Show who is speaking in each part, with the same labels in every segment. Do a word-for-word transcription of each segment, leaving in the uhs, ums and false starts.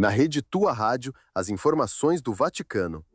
Speaker 1: Na rede Tua Rádio, as informações do Vaticano.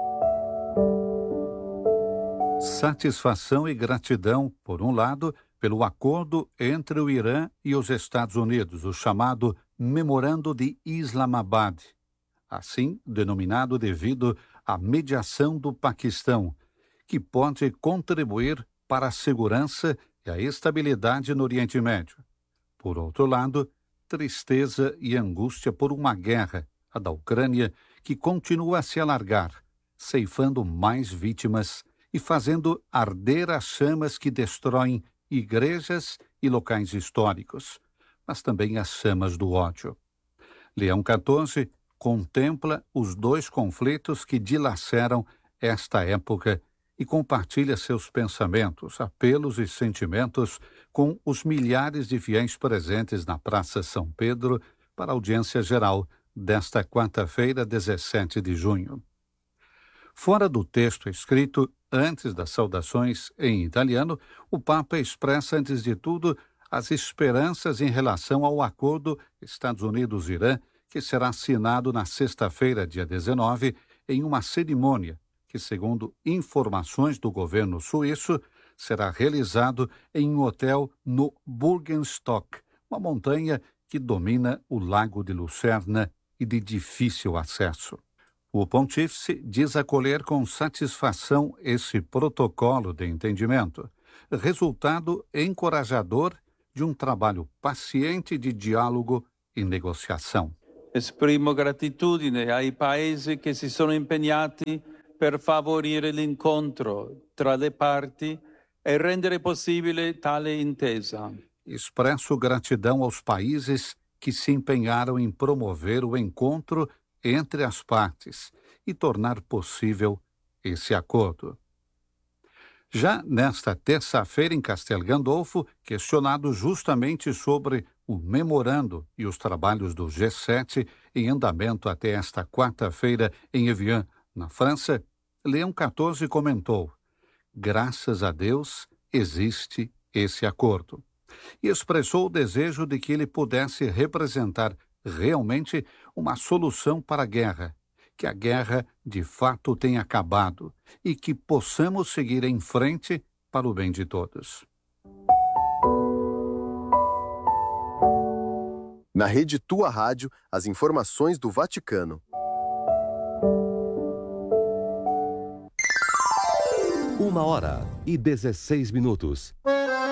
Speaker 2: Satisfação e gratidão, por um lado, pelo acordo entre o Irã e os Estados Unidos, o chamado Memorando de Islamabad, assim denominado devido à mediação do Paquistão, que pode contribuir para a segurança e a estabilidade no Oriente Médio. Por outro lado, tristeza e angústia por uma guerra, a da Ucrânia, que continua a se alargar, ceifando mais vítimas e fazendo arder as chamas que destroem igrejas e locais históricos, mas também as chamas do ódio. Leão quatorze contempla os dois conflitos que dilaceram esta época e compartilha seus pensamentos, apelos e sentimentos com os milhares de fiéis presentes na Praça São Pedro para a audiência geral desta quarta-feira, dezessete de junho. Fora do texto escrito antes das saudações em italiano, o Papa expressa, antes de tudo, as esperanças em relação ao acordo Estados Unidos-Irã, que será assinado na sexta-feira, dia dezenove, em uma cerimônia que, segundo informações do governo suíço, será realizado em um hotel no Burgenstock, uma montanha que domina o Lago de Lucerna e de difícil acesso. O pontífice diz acolher com satisfação esse protocolo de entendimento, resultado encorajador de um trabalho paciente de diálogo e negociação.
Speaker 3: Esprimo gratitudine ai paesi che si sono impegnati per favorire l'incontro tra le parti e rendere possibile tale intesa.
Speaker 2: Expresso gratidão aos países que se empenharam em promover o encontro entre as partes e tornar possível esse acordo. Já nesta terça-feira, em Castel Gandolfo, questionado justamente sobre o memorando e os trabalhos do G sete em andamento até esta quarta-feira em Evian, na França, Leão quatorze comentou: graças a Deus existe esse acordo, e expressou o desejo de que ele pudesse representar realmente uma solução para a guerra, que a guerra de fato tenha acabado e que possamos seguir em frente para o bem de todos.
Speaker 1: Na rede Tua Rádio, as informações do Vaticano.
Speaker 4: Uma hora e dezesseis minutos.